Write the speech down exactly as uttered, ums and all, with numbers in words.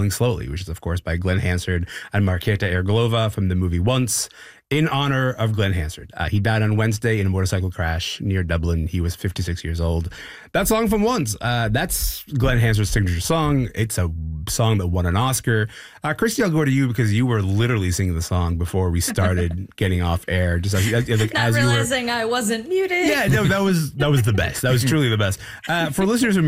Traveling Slowly, which is, of course, by Glenn Hansard and Markéta Irglová from the movie Once, in honor of Glenn Hansard. Uh, he died on Wednesday in a motorcycle crash near Dublin. He was fifty-six years old. That song from Once, uh, that's Glenn Hansard's signature song. It's a song that won an Oscar. Uh, Christy, I'll go to you because you were literally singing the song before we started getting off air. Just as, as, like, Not as realizing you were, I wasn't muted. Yeah, no, that was that was the best. That was truly the best. Uh, for listeners who